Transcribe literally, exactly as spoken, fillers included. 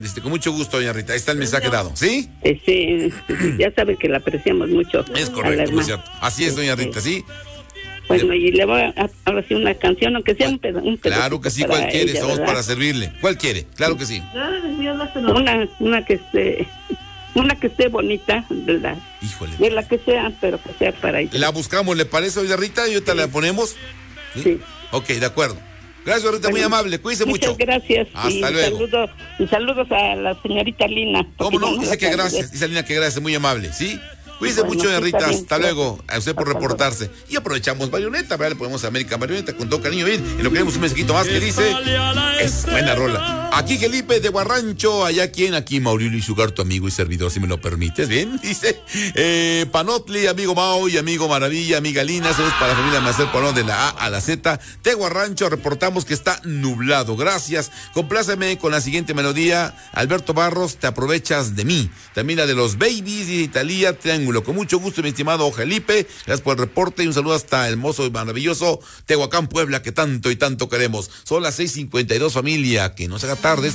Este, con mucho gusto, doña Rita. Ahí está el mensaje dado, ¿sí? Eh, sí, sí, ya sabe que la apreciamos mucho. Es correcto, muy cierto. Así es, doña Rita, ¿sí? Bueno, y le voy a ahora sí una canción, aunque sea un pedazo. Claro que sí, ¿cuál quiere? Estamos ¿verdad? para servirle. ¿Cuál quiere? Claro que sí. Una, una que esté, una que esté bonita, ¿verdad? Híjole. De la que sea, pero que sea para ella. La buscamos, ¿le parece, doña Rita? Y ahorita sí. La ponemos. ¿Sí? Sí. Ok, de acuerdo. Gracias, Rita, bueno, muy amable. Cuídese muchas mucho. Gracias. Hasta y luego. Saludo, y saludos a la señorita Lina. ¿Cómo no? no Dice que gracias. Dice Lina que gracias, muy amable. ¿Sí? Cuídese bueno, mucho, doña Rita. Bien, hasta bien. Luego. A usted por hasta reportarse. Luego. Y aprovechamos Marioneta, ¿verdad? Le ponemos a América Marioneta con todo cariño. Bien. Y lo queremos un mensajito más que dice. Es buena rola. Aquí Felipe de Guarrancho. Allá quién, aquí Mauricio y Sugar, tu amigo y servidor, si me lo permites. Bien. Dice. Eh, Panotli, amigo Mao y amigo Maravilla, amiga Lina. Saludos para la familia Macer Panón de la A a la Z. De Guarrancho reportamos que está nublado. Gracias. Compláceme con la siguiente melodía. Alberto Barros, te aprovechas de mí. También la de los Babies y Italia Triángulo. Con mucho gusto, mi estimado Felipe. Gracias por el reporte y un saludo hasta el hermoso y maravilloso Tehuacán, Puebla, que tanto y tanto queremos. Son las seis cincuenta y dos, familia. Que no se haga tarde.